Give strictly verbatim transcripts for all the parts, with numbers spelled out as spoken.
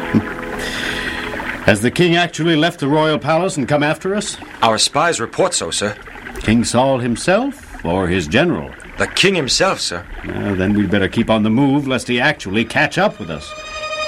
Has the king actually left the royal palace and come after us? Our spies report so, sir. King Saul himself or his general? The king himself, sir. Well, then we'd better keep on the move lest he actually catch up with us.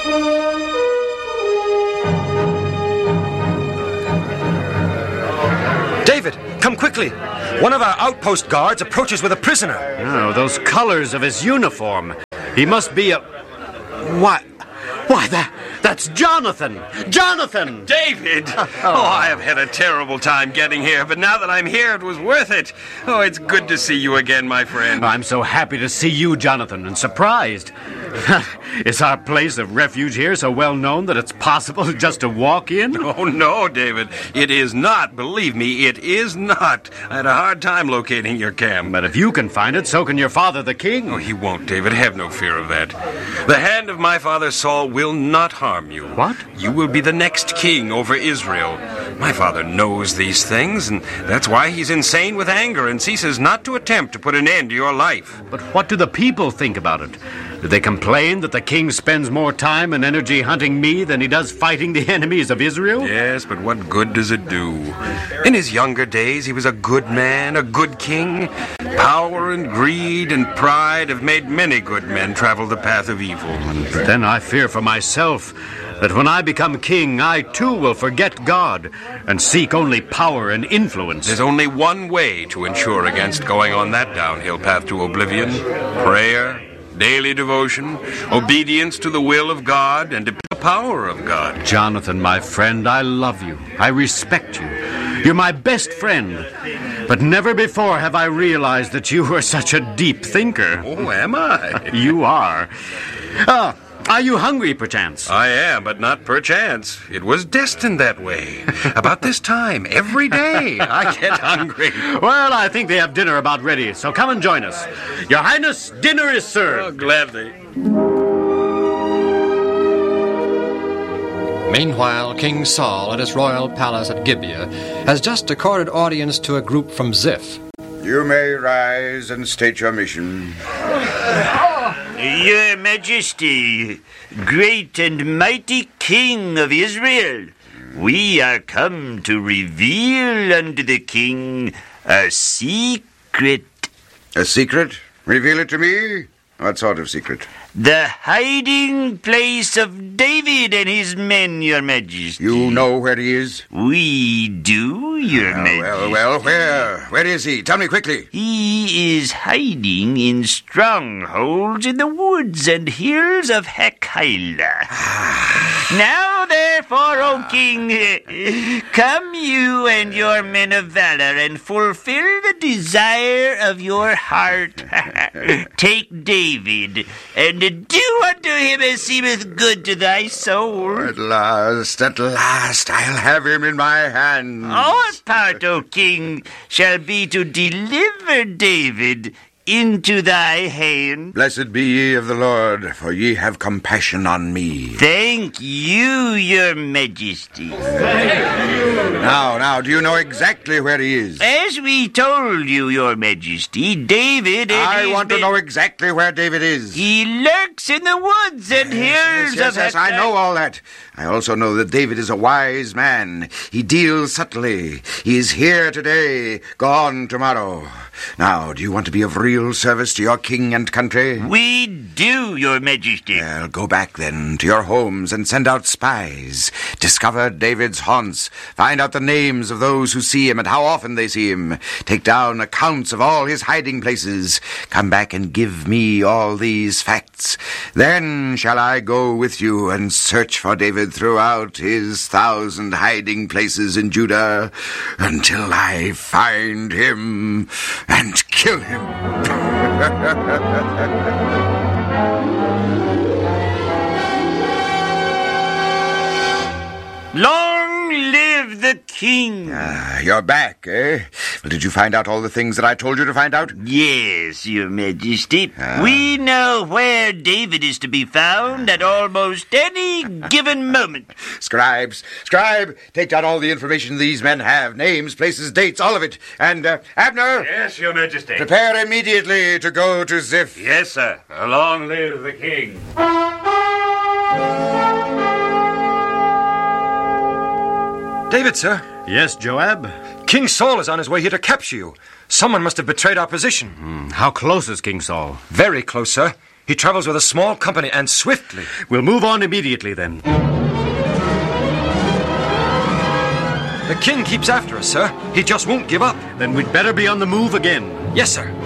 David, come quickly. One of our outpost guards approaches with a prisoner. Oh, those colors of his uniform. He must be a... What? Why, that, that's Jonathan! Jonathan! David! Oh, I have had a terrible time getting here, but now that I'm here, it was worth it. Oh, it's good to see you again, my friend. I'm so happy to see you, Jonathan, and surprised. Is our place of refuge here so well known that it's possible just to walk in? Oh, no, David. It is not. Believe me, it is not. I had a hard time locating your camp. But if you can find it, so can your father, the king. Oh, he won't, David. Have no fear of that. The hand of my father Saul will not harm you. What? You will be the next king over Israel. My father knows these things, and that's why he's insane with anger and ceases not to attempt to put an end to your life. But what do the people think about it? Do they complain that the king spends more time and energy hunting me than he does fighting the enemies of Israel? Yes, but what good does it do? In his younger days, he was a good man, a good king. Power and greed and pride have made many good men travel the path of evil. But then I fear for myself that when I become king, I too will forget God and seek only power and influence. There's only one way to ensure against going on that downhill path to oblivion: prayer, daily devotion, obedience to the will of God, and to the power of God. Jonathan, my friend, I love you. I respect you. You're my best friend. But never before have I realized that you were such a deep thinker. Oh, am I? You are. Ah, are you hungry, perchance? I am, but not perchance. It was destined that way. About this time, every day, I get hungry. Well, I think they have dinner about ready, so come and join us. Your Highness, dinner is served. Oh, gladly. Meanwhile, King Saul at his royal palace at Gibeah has just accorded audience to a group from Ziph. You may rise and state your mission. Your Majesty, great and mighty King of Israel, we are come to reveal unto the king a secret. A secret? Reveal it to me? What sort of secret? The hiding place of David and his men, Your Majesty. You know where he is? We do, Your well, Majesty. Well, well, where? Where is he? Tell me quickly. He is hiding in strongholds in the woods and hills of Hekhilah. Now, therefore, O King, come you and your men of valor and fulfill the desire of your heart. Take David and do unto him as seemeth good to thy soul. At last, at last, I'll have him in my hands. Our part, O King, shall be to deliver David into thy hand. Blessed be ye of the Lord, for ye have compassion on me. Thank you, Your Majesty. Now, now, do you know exactly where he is? As we told you, Your Majesty, David... I want to know exactly where David is. He lurks in the woods and hills yes, yes, of... Yes, I know all that. I also know that David is a wise man. He deals subtly. He is here today, gone tomorrow. Now, do you want to be of real service to your king and country? We do, Your Majesty. Well, go back then to your homes and send out spies. Discover David's haunts. Find out the names of those who see him and how often they see him. Take down accounts of all his hiding places. Come back and give me all these facts. Then shall I go with you and search for David throughout his thousand hiding places in Judah until I find him and kill him. Long live the king! Ah, you're back, eh? Well, did you find out all the things that I told you to find out? Yes, Your Majesty. Ah. We know where David is to be found at almost any given moment. Scribes, scribe, take down all the information these men have. Names, places, dates, all of it. And, uh, Abner? Yes, Your Majesty. Prepare immediately to go to Ziph. Yes, sir. Long live the king. David, sir. Yes, Joab? King Saul is on his way here to capture you. Someone must have betrayed our position. Mm, how close is King Saul? Very close, sir. He travels with a small company and swiftly. We'll move on immediately, then. The king keeps after us, sir. He just won't give up. Then we'd better be on the move again. Yes, sir.